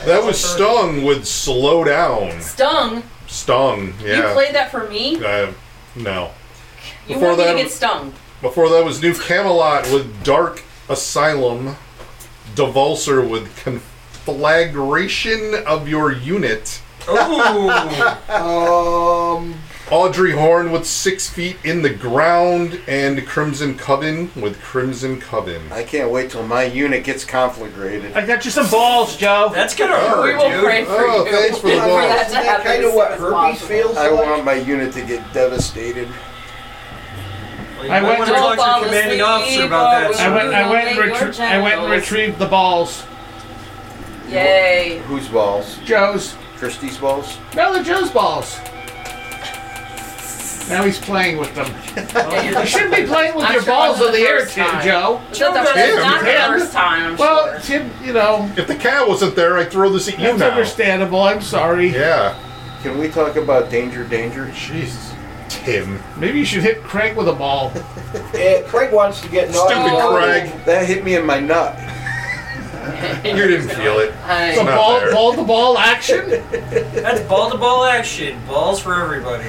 That was Stung with Slow Down. Stung? Stung, yeah. You played that for me? No. You want me to get stung. Before that was New Camelot with Dark Asylum. Devulsor with Conflagration of Your Unit. Ooh. Audrey Horn with 6 Feet in the Ground, and Crimson Coven with Crimson Coven. I can't wait till my unit gets conflagrated. I got you some balls, Joe. That's gonna hurt, We will dude. pray for you. Thanks for the For balls. that to Isn't that happen kind as of what soon as herpes possible. feels I like? want my unit to get devastated. Well, you I might went want to to- talk to your commanding officer about that. I went and retrieved the balls. Yay. Whose balls? Joe's. Christie's balls? No, they're Joe's balls. Now he's playing with them. You shouldn't be playing with I'm your sure it balls wasn't on the the air, first time. Joe. It's not the first time, I'm Well, sure. Tim, you know, If the cat wasn't there, I'd throw this at you that's now. understandable. I'm sorry. Yeah. Can we talk about danger? Jesus. Tim. Maybe you should hit Craig with a ball. Craig wants to get naughty. Stupid Craig. That hit me in my nut. You didn't feel it. Hey. Some not there. ball-to-ball action. That's ball-to-ball action. Balls for everybody.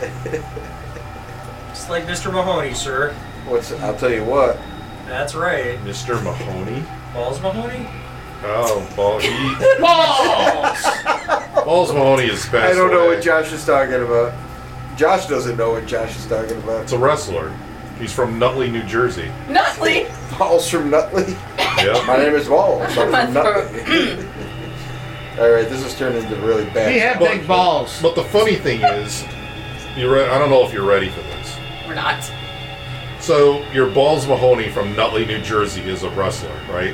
Just like Mr. Mahoney, sir. I'll tell you what. That's right. Mr. Mahoney? Balls Mahoney? Oh, Balls. Balls. Balls Mahoney is best. I don't know way. what Josh is talking about. Josh doesn't know what Josh is talking about. It's a wrestler. He's from Nutley, New Jersey. Nutley. Balls from Nutley. Yep. My name is Balls. I'm My from Nutley. All right, this has turned into really bad. He had big balls. But the funny thing is, I don't know if you're ready for this. We're not. So, your Balls Mahoney from Nutley, New Jersey is a wrestler, right?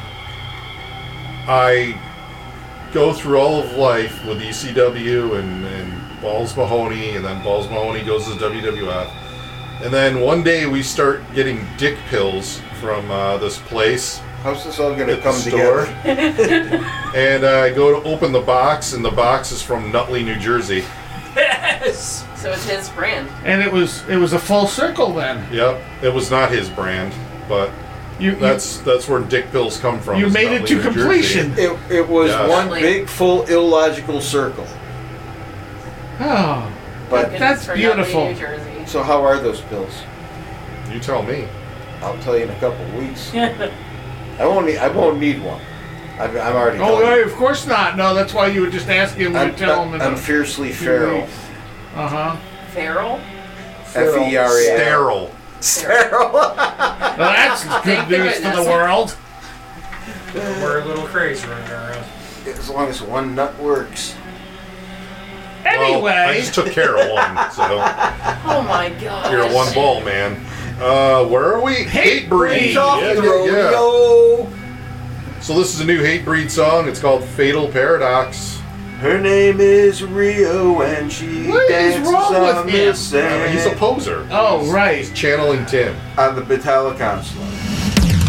I go through all of life with ECW and Balls Mahoney, and then Balls Mahoney goes to WWF. And then one day we start getting dick pills from this place How's this all going to at the come store. together? And I go to open the box, and the box is from Nutley, New Jersey. Yes! So it's his brand. And it was a full circle then. Yep, it was not his brand, but that's where dick pills come from. You is made it Nutley, to New completion. Jersey. It was Yes. one big, full, illogical circle. Oh, But that's For beautiful. Nutley, New Jersey. so how are those pills? You tell me. I'll tell you in a couple of weeks. I won't need one. I'm already. Oh, telling no, you. of course not. No, that's why you would just ask him and tell him. I'm fiercely feral. Feral? F-E-R-A-L. Sterile. Sterile. Well, that's good news for the world. We're a little crazy running around. As long as one nut works. Anyway, Well, I just took care of one, so Oh my god. you're a one ball man. Where are we? Hatebreed. Off Yeah, the yeah, yeah. rodeo. So this is a new Hatebreed song. It's called Fatal Paradox. Her name is Rio, and she What is dances wrong with on him? the sand. He's a poser. oh right. He's channeling Tim. On the Metallicon song.